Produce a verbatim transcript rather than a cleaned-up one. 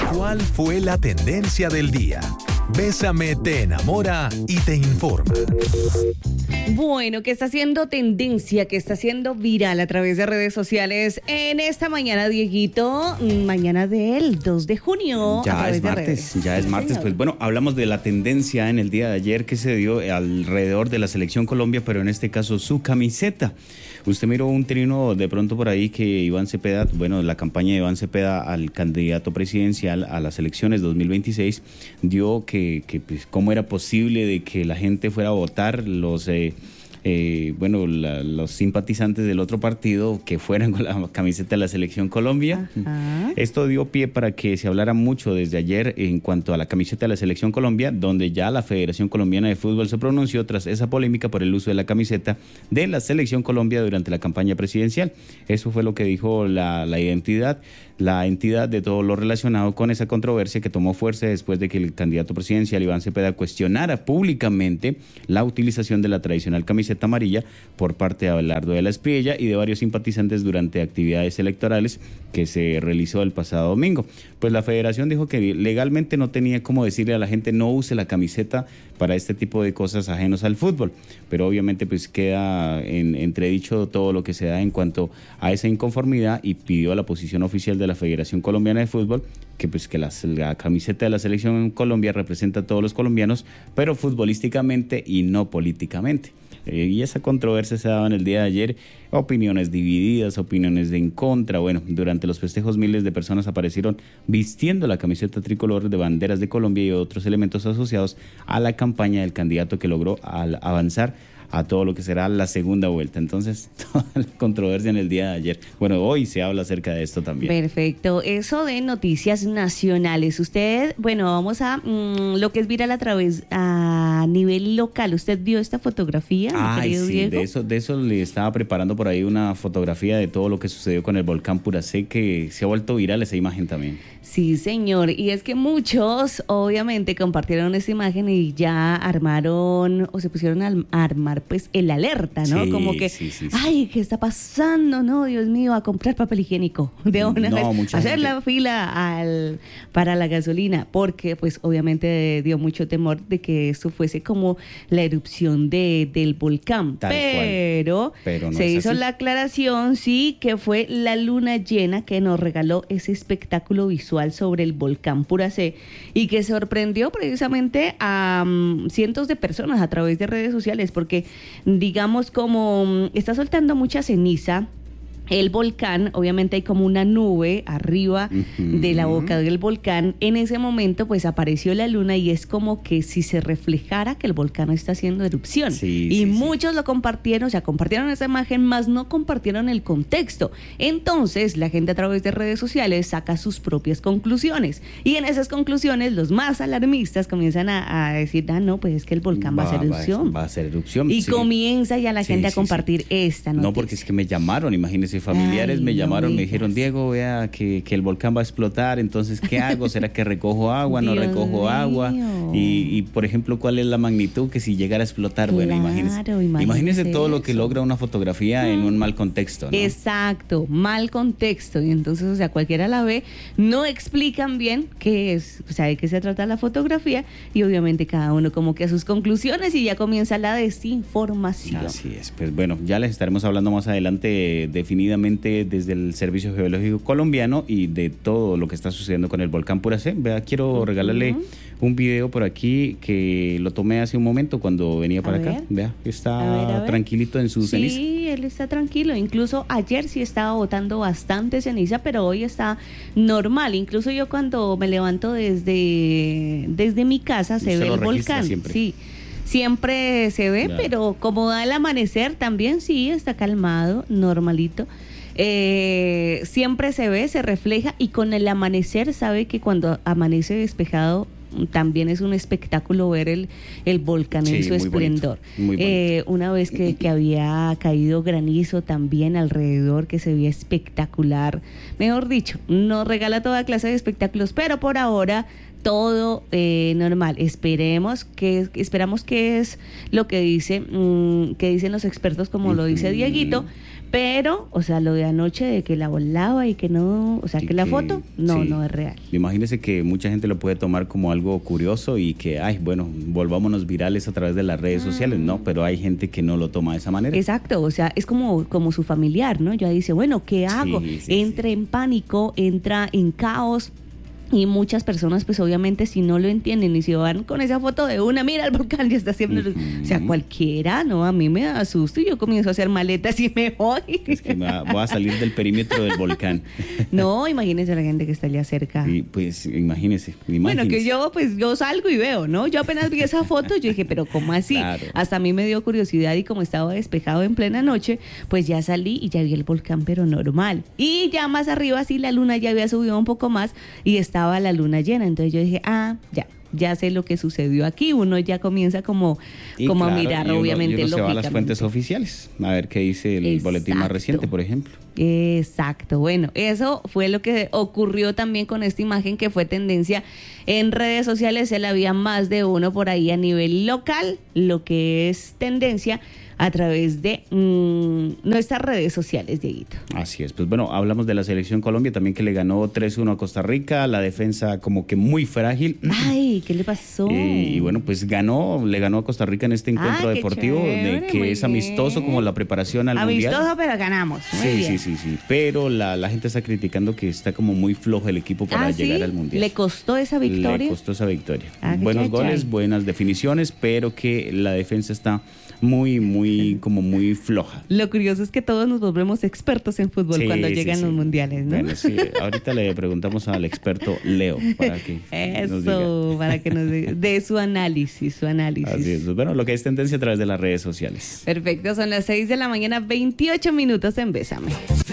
¿Cuál fue la tendencia del día? Bésame te enamora y te informa. Bueno, ¿qué está haciendo tendencia? ¿Qué está haciendo viral a través de redes sociales en esta mañana, Dieguito? Mañana del dos de junio. Ya es martes, ya es martes. Pues bueno, hablamos de la tendencia en el día de ayer que se dio alrededor de la Selección Colombia, pero en este caso su camiseta. Usted miró un trino de pronto por ahí que Iván Cepeda, bueno, la campaña de Iván Cepeda al candidato presidencial a las elecciones dos mil veintiséis dio que, que pues, cómo era posible de que la gente fuera a votar, los eh, eh, bueno, la, los simpatizantes del otro partido que fueran con la camiseta de la Selección Colombia. Ajá. Esto dio pie para que se hablara mucho desde ayer en cuanto a la camiseta de la Selección Colombia, donde ya la Federación Colombiana de Fútbol se pronunció tras esa polémica por el uso de la camiseta de la Selección Colombia durante la campaña presidencial. Eso fue lo que dijo la, la identidad, la entidad de todo lo relacionado con esa controversia que tomó fuerza después de que el candidato presidencial Iván Cepeda cuestionara públicamente la utilización de la tradicional camiseta amarilla por parte de Abelardo de la Espriella y de varios simpatizantes durante actividades electorales que se realizó el pasado domingo. Pues la federación dijo que legalmente no tenía cómo decirle a la gente no use la camiseta para este tipo de cosas ajenos al fútbol, pero obviamente pues queda en entredicho todo lo que se da en cuanto a esa inconformidad y pidió a la posición oficial de la Federación Colombiana de Fútbol que pues que la, la camiseta de la Selección Colombia representa a todos los colombianos, pero futbolísticamente y no políticamente. Eh, y esa controversia se daba en el día de ayer, opiniones divididas, opiniones de en contra. Bueno, durante los festejos miles de personas aparecieron vistiendo la camiseta tricolor de banderas de Colombia y otros elementos asociados a la campaña del candidato que logró al avanzar a todo lo que será la segunda vuelta. Entonces, toda la controversia en el día de ayer. Bueno, hoy se habla acerca de esto también. Perfecto. Eso de noticias nacionales. Usted, bueno, vamos a mmm, lo que es viral a través, a nivel local. ¿Usted vio esta fotografía? Ay, sí, Diego? de eso, de eso le estaba preparando por ahí una fotografía de todo lo que sucedió con el volcán Puracé, que se ha vuelto viral esa imagen también. Sí, señor. Y es que muchos, obviamente, compartieron esa imagen y ya armaron, o se pusieron a armar pues el alerta, ¿no? Sí, como que, sí, sí, sí. ay, ¿qué está pasando? No, Dios mío, a comprar papel higiénico de una no, vez, hacer gente. la fila al, para la gasolina, porque pues obviamente dio mucho temor de que esto fuese como la erupción de, del volcán, Tal pero, pero no se hizo así. la aclaración, sí, que fue la luna llena que nos regaló ese espectáculo visual sobre el volcán Puracé y que sorprendió precisamente a um, cientos de personas a través de redes sociales, porque digamos como está soltando mucha ceniza el volcán, obviamente hay como una nube arriba uh-huh. de la boca del volcán. En ese momento pues apareció la luna y es como que si se reflejara que el volcán está haciendo erupción. Sí, y sí, muchos sí. lo compartieron, o sea, compartieron esa imagen, más no compartieron el contexto. Entonces la gente a través de redes sociales saca sus propias conclusiones. Y en esas conclusiones los más alarmistas comienzan a, a decir, ah, no, pues es que el volcán va, va a hacer erupción. Va a hacer erupción. Y sí. comienza ya la sí, gente sí, a compartir sí. esta noticia. No, porque es que me llamaron, imagínense, familiares Ay, me llamaron, no me dijeron, Diego, vea que, que el volcán va a explotar, entonces, ¿qué hago? ¿Será que recojo agua? ¿No Dios recojo mío. agua? Y, y, por ejemplo, ¿cuál es la magnitud que si llegara a explotar? Claro, bueno, imagínense. imagínense, imagínense todo eso. lo que logra una fotografía mm. en un mal contexto, ¿no? Exacto, mal contexto. Y entonces, o sea, cualquiera la ve, no explican bien qué es, o sea, de qué se trata la fotografía y obviamente cada uno como que a sus conclusiones y ya comienza la desinformación. Así es, pues bueno, ya les estaremos hablando más adelante definidamente desde el Servicio Geológico Colombiano y de todo lo que está sucediendo con el volcán Puracé. Vea, quiero uh-huh. regalarle un video por aquí que lo tomé hace un momento cuando venía para a acá. Ver. Vea, está a ver, a ver. tranquilito en su sí, ceniza. Sí, él está tranquilo. Incluso ayer sí estaba botando bastante ceniza, pero hoy está normal. Incluso yo cuando me levanto desde, desde mi casa se ve el volcán. Siempre. Sí. Siempre se ve, claro. Pero como da el amanecer también sí, está calmado, normalito. Eh, siempre se ve, se refleja y con el amanecer sabe que cuando amanece despejado también es un espectáculo ver el, el volcán sí, en su esplendor. Bonito, eh, una vez que, que había caído granizo también alrededor, que se veía espectacular. Mejor dicho, nos regala toda clase de espectáculos, pero por ahora todo eh, normal. Esperemos que esperamos que es lo que dice mmm, que dicen los expertos, como uh-huh. lo dice Dieguito. Pero, o sea, lo de anoche de que la volaba y que no, o sea, Y que la que- foto, no, sí. no es real. Imagínese que mucha gente lo puede tomar como algo curioso y que, ay, bueno, volvámonos virales a través de las redes sociales, no, pero hay gente que no lo toma de esa manera. Exacto, o sea, es como, como su familiar, ¿no? Ya dice, bueno, ¿qué hago? Sí, sí, entra sí. en pánico, entra en caos. Y muchas personas, pues obviamente, si no lo entienden y si van con esa foto de una, mira, el volcán ya está haciendo. Ujú. O sea, cualquiera, ¿no? A mí me da susto y yo comienzo a hacer maletas y me voy. Es que me va- voy a salir del perímetro del volcán. No, imagínense a la gente que está allá cerca. Y pues imagínese, Bueno, imagínese. que yo, pues yo salgo y veo, ¿no? Yo apenas vi esa foto, yo dije, pero ¿cómo así? Claro. Hasta a mí me dio curiosidad y como estaba despejado en plena noche, pues ya salí y ya vi el volcán, pero normal. Y ya más arriba, sí, la luna ya había subido un poco más y estaba la luna llena. Entonces yo dije, ah, ya. Ya sé lo que sucedió aquí, uno ya comienza como, Y como claro, a mirar, y uno- obviamente, y uno se va a las lógicamente. fuentes oficiales, a ver qué dice el boletín más Exacto. reciente, por ejemplo. Exacto, bueno, eso fue lo que ocurrió también con esta imagen que fue tendencia en redes sociales, se la había más de uno por ahí a nivel local, lo que es tendencia a través de mmm, nuestras redes sociales, Dieguito. Así es, pues bueno, hablamos de la selección Colombia también que le ganó tres uno a Costa Rica, la defensa como que muy frágil. Ay, ¿qué le pasó? Eh, y bueno, pues ganó, le ganó a Costa Rica en este encuentro Ah, qué deportivo, chévere, de que muy es amistoso bien. como la preparación al Amistoso, mundial. pero ganamos. Muy Sí, bien. sí, sí, sí, pero la, la gente está criticando que está como muy flojo el equipo para Ah, llegar ¿sí? al mundial. ¿Le costó esa victoria? Le costó esa victoria. Ah, qué Buenos chay, goles, chay. buenas definiciones, pero que la defensa está muy, muy, como muy floja. Lo curioso es que todos nos volvemos expertos en fútbol Sí, cuando sí, llegan sí. los mundiales, ¿no? Bueno, sí, ahorita le preguntamos al experto Leo para que nos diga. Eso, para que nos dé dé su análisis, su análisis. Así es. Bueno, lo que es tendencia a través de las redes sociales. Perfecto, son las seis de la mañana, veintiocho minutos en Bésame.